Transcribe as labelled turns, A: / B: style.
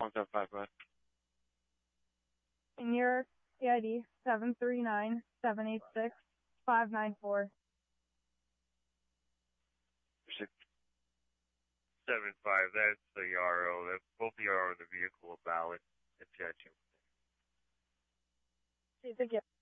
A: 1755.
B: And your EID 739-786-594.
A: 675, that's the RO. That's both the RO and the vehicle are valid. It's got you.
B: Thank you.